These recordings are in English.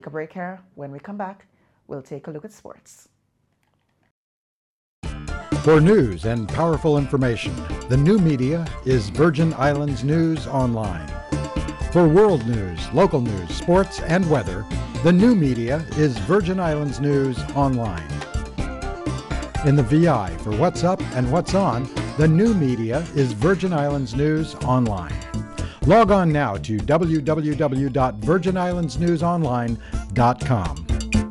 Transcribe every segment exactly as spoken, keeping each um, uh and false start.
A break here. When we come back, we'll take a look at sports. For news and powerful information, the new media is Virgin Islands News Online. For world news, local news, sports, and weather, the new media is Virgin Islands News Online. In the V I for what's up and what's on, the new media is Virgin Islands News Online. Log on now to w w w dot virgin islands news online dot com.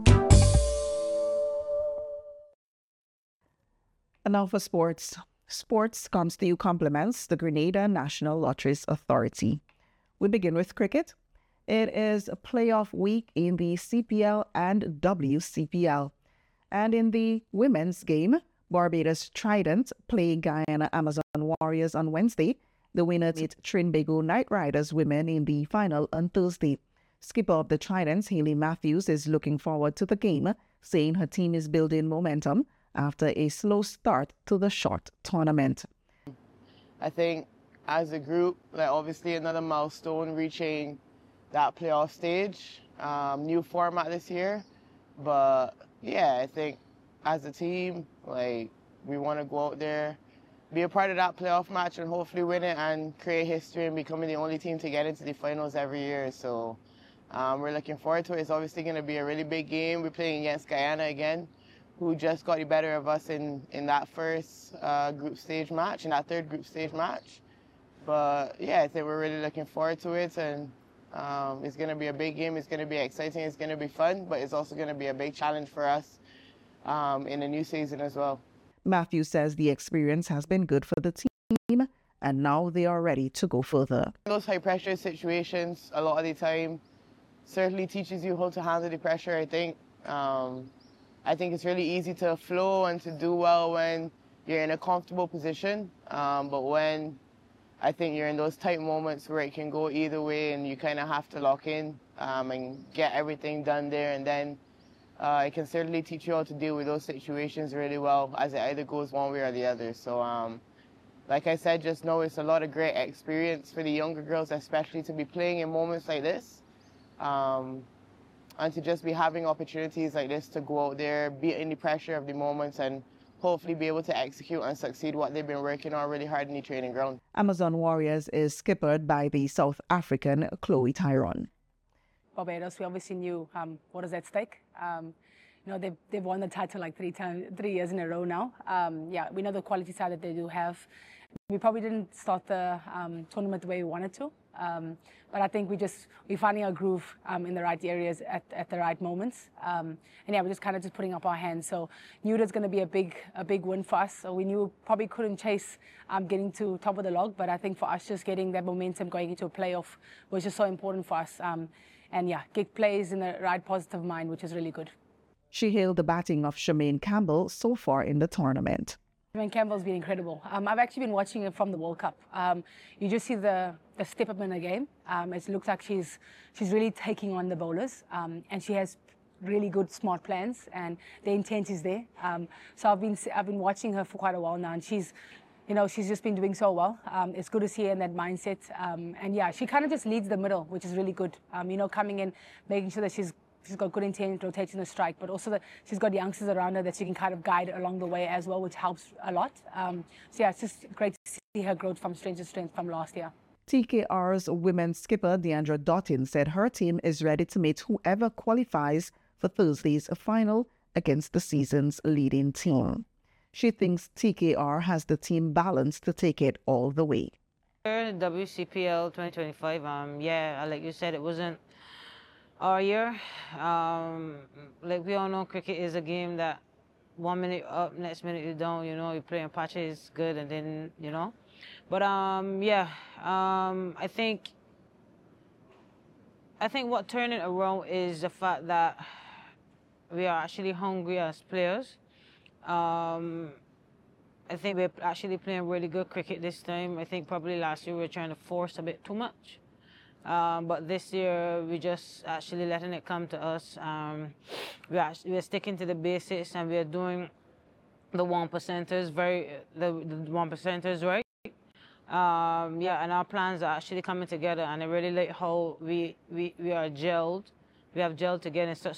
And now for sports. Sports comes to you compliments the Grenada National Lotteries Authority. We begin with cricket. It is a playoff week in the C P L and W C P L. And in the women's game, Barbados Trident play Guyana Amazon Warriors on Wednesday. The winner meet Trinbago Knight Riders women in the final on Thursday. Skipper of the Tridents, Hayley Matthews, is looking forward to the game, saying her team is building momentum after a slow start to the short tournament. I think as a group, like obviously another milestone reaching that playoff stage, um, new format this year. But yeah, I think as a team, like we want to go out there, be a part of that playoff match and hopefully win it and create history and becoming the only team to get into the finals every year. So um, we're looking forward to it. It's obviously going to be a really big game. We're playing against Guyana again, who just got the better of us in, in that first uh, group stage match, in that third group stage match. But yeah, I think we're really looking forward to it, and um, it's going to be a big game. It's going to be exciting. It's going to be fun, but it's also going to be a big challenge for us um, in the new season as well. Matthew says the experience has been good for the team, and now they are ready to go further. Those high-pressure situations, a lot of the time, certainly teaches you how to handle the pressure, I think. Um, I think it's really easy to flow and to do well when you're in a comfortable position, um, but when I think you're in those tight moments where it can go either way and you kind of have to lock in um, and get everything done there, and then uh, it can certainly teach you how to deal with those situations really well, as it either goes one way or the other. So um, like I said just now, it's a lot of great experience for the younger girls, especially to be playing in moments like this. Um, and to just be having opportunities like this to go out there, be in the pressure of the moments, and hopefully be able to execute and succeed what they've been working on really hard in the training ground. Amazon Warriors is skippered by the South African Chloe Tyrone. Barbados, we obviously knew um, what is at stake. Um, you know, they've, they've won the title like three times, three years in a row now. Um, yeah, we know the quality side that they do have. We probably didn't start the um, tournament the way we wanted to. Um, but I think we just, we're finding our groove um, in the right areas at, at the right moments. Um, and yeah, we're just kind of just putting up our hands. So knew it was going to be a big, a big win for us. So we knew probably couldn't chase um, getting to top of the log. But I think for us, just getting that momentum going into a playoff was just so important for us. Um, and yeah, get plays in the right positive mind, which is really good. She hailed the batting of Shemaine Campbell so far in the tournament. Shemaine Campbell's been incredible. Um, I've actually been watching her from the World Cup. Um, you just see the, the step up in the game. Um, it looks like she's she's really taking on the bowlers, um, and she has really good, smart plans, and the intent is there. Um, so I've been I've been watching her for quite a while now, and she's, you know, she's just been doing so well. Um, it's good to see her in that mindset, um, and yeah, she kind of just leads the middle, which is really good. Um, you know, coming in, making sure that she's She's got good intent, rotating the strike, but also that she's got youngsters around her that she can kind of guide along the way as well, which helps a lot. Um, so yeah, it's just great to see her growth from strength to strength from last year. T K R's women's skipper, Deandra Dottin, said her team is ready to meet whoever qualifies for Thursday's final against the season's leading team. She thinks T K R has the team balanced to take it all the way. W C P L twenty twenty-five, um, yeah, like you said, it wasn't our year. Um, like we all know, cricket is a game that one minute up, next minute you down, you know, you play in patches, good, and then, you know. But um, yeah, um, I think, I think what turned it around is the fact that we are actually hungry as players. Um, I think we're actually playing really good cricket this time. I think probably last year we were trying to force a bit too much. Um, but this year, we're just actually letting it come to us. Um, we're, actually, we're sticking to the basics, and we're doing the one percenters very, the, the one percenters right. Um, yeah, and our plans are actually coming together, and I really like how we we, we are gelled we have gelled together in such